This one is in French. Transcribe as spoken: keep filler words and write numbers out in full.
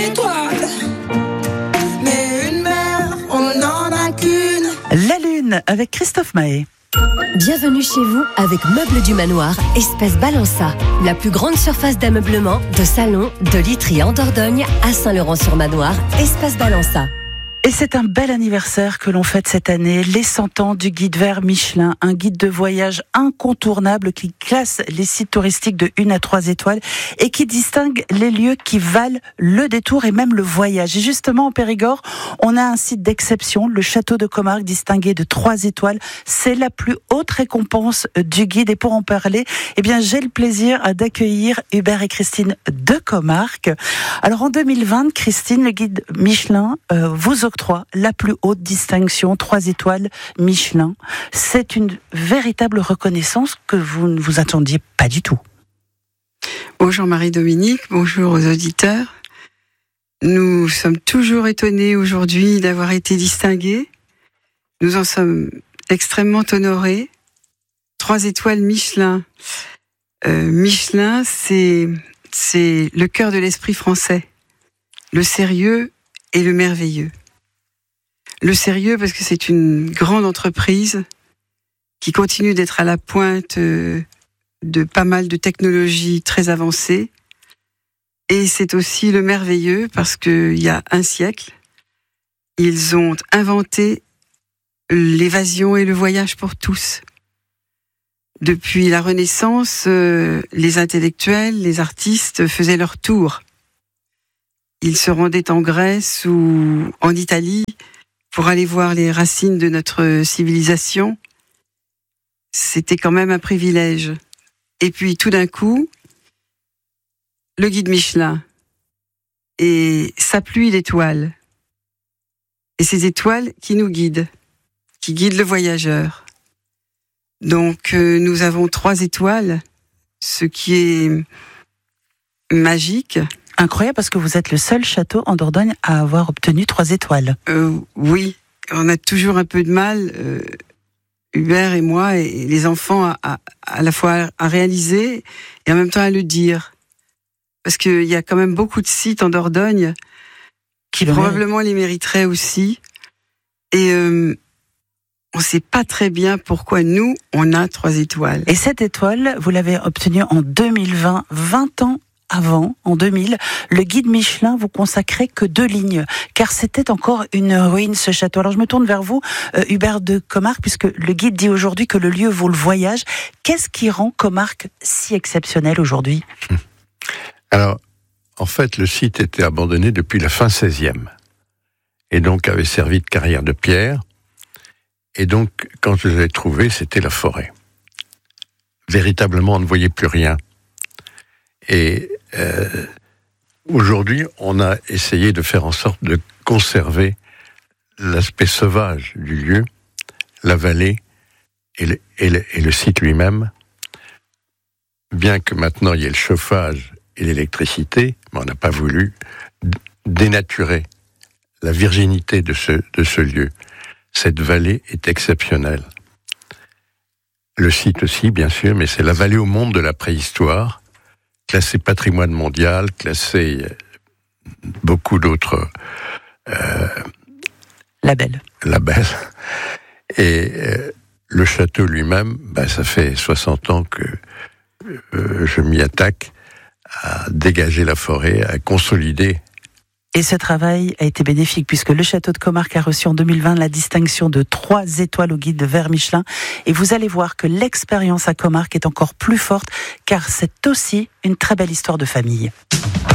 d'étoiles. Mais une mère, on n'en a qu'une. La Lune avec Christophe Mahé. Bienvenue chez vous avec Meubles du Manoir, Espace Balança. La plus grande surface d'ameublement, de salon, de literie en Dordogne à Saint-Laurent-sur-Manoir, Espace Balança. Et c'est un bel anniversaire que l'on fête cette année, les cent ans du guide vert Michelin, un guide de voyage incontournable qui classe les sites touristiques de une à trois étoiles et qui distingue les lieux qui valent le détour et même le voyage. Et justement, en Périgord, on a un site d'exception, le château de Comarque, distingué de trois étoiles. C'est la plus haute récompense du guide. Et pour en parler, eh bien, j'ai le plaisir d'accueillir Hubert et Christine de Comarque. Alors, en deux mille vingt, Christine, le guide Michelin, euh, vous octroie la plus haute distinction, trois étoiles Michelin. C'est une véritable reconnaissance que vous ne vous attendiez pas du tout. Bonjour Marie-Dominique, bonjour aux auditeurs. Nous sommes toujours étonnés aujourd'hui d'avoir été distingués. Nous en sommes extrêmement honorés. Trois étoiles Michelin. Euh, Michelin, c'est, c'est le cœur de l'esprit français. Le sérieux et le merveilleux. Le sérieux parce que c'est une grande entreprise qui continue d'être à la pointe de pas mal de technologies très avancées. Et c'est aussi le merveilleux parce qu'il y a un siècle, ils ont inventé l'évasion et le voyage pour tous. Depuis la Renaissance, les intellectuels, les artistes faisaient leur tour. Ils se rendaient en Grèce ou en Italie pour aller voir les racines de notre civilisation. C'était quand même un privilège. Et puis tout d'un coup, le guide Michelin et sa pluie d'étoiles. Et ces étoiles qui nous guident, qui guident le voyageur. Donc euh, nous avons trois étoiles, ce qui est magique. Incroyable parce que vous êtes le seul château en Dordogne à avoir obtenu trois étoiles. Euh, oui, on a toujours un peu de mal, euh, Hubert et moi, et les enfants, à, à, à la fois à réaliser et en même temps à le dire. Parce qu'il y a quand même beaucoup de sites en Dordogne qui probablement les mériteraient aussi. Et euh, on ne sait pas très bien pourquoi nous, on a trois étoiles. Et cette étoile, vous l'avez obtenue en deux mille vingt, vingt ans avant, en deux mille, le guide Michelin vous consacrait que deux lignes, car c'était encore une ruine, ce château. Alors je me tourne vers vous, euh, Hubert de Comarque, puisque le guide dit aujourd'hui que le lieu vaut le voyage. Qu'est-ce qui rend Comarque si exceptionnel aujourd'hui ? Alors, en fait, le site était abandonné depuis la fin seizième, et donc avait servi de carrière de pierre, et donc, quand je l'ai trouvé, c'était la forêt. Véritablement, on ne voyait plus rien. Et euh, aujourd'hui, on a essayé de faire en sorte de conserver l'aspect sauvage du lieu, la vallée et le, et le, et le site lui-même. Bien que maintenant il y ait le chauffage et l'électricité, mais on n'a pas voulu dénaturer la virginité de ce, de ce lieu. Cette vallée est exceptionnelle. Le site aussi, bien sûr, mais c'est la vallée au monde de la préhistoire, classé patrimoine mondial, classé beaucoup d'autres euh, labels. labels. Et euh, le château lui-même, ben, ça fait soixante ans que euh, je m'y attaque à dégager la forêt, à consolider. Et ce travail a été bénéfique puisque le château de Comarque a reçu en deux mille vingt la distinction de trois étoiles au guide de vert Michelin. Et vous allez voir que l'expérience à Comarque est encore plus forte car c'est aussi une très belle histoire de famille.